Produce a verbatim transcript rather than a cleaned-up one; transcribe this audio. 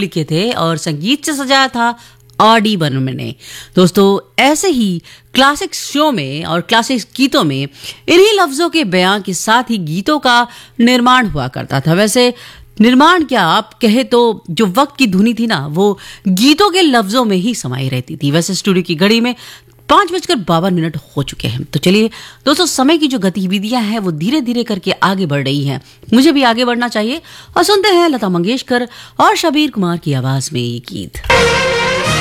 लिखे थे और संगीत से सजाया था आर डी बर्मन ने। दोस्तों ऐसे ही क्लासिक शो में और क्लासिक गीतों में इन्हीं लफ्जों के बयां के साथ ही गीतों का निर्माण हुआ करता था। वैसे निर्माण क्या, आप कहे तो जो वक्त की धुनी थी ना, वो गीतों के लफ्जों में ही समाई रहती थी। वैसे स्टूडियो की घड़ी में पांच बजकर बावन मिनट हो चुके हैं। तो चलिए दोस्तों, समय की जो गतिविधियां हैं वो धीरे धीरे करके आगे बढ़ रही हैं। मुझे भी आगे बढ़ना चाहिए और सुनते हैं लता मंगेशकर और शबीर कुमार की आवाज में ये गीत।